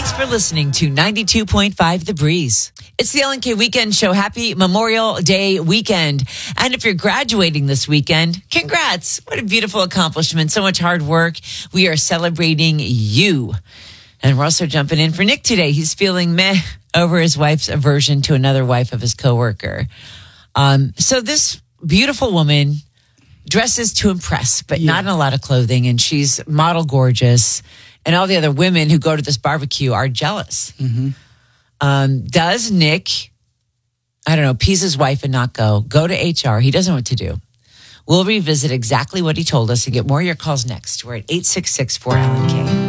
Thanks for listening to 92.5 The Breeze. It's the LNK Weekend Show. Happy Memorial Day weekend. And if you're graduating this weekend, congrats. What a beautiful accomplishment. So much hard work. We are celebrating you. And we're also jumping in for Nick today. He's feeling meh over his wife's aversion to another wife of his coworker. So this beautiful woman dresses to impress, but not in a lot of clothing. And she's model gorgeous. And all the other women who go to this barbecue are jealous. Does Nick, appease his wife and not go to HR? He doesn't know what to do. We'll revisit exactly what he told us and get more of your calls next. We're at 866-4LNK.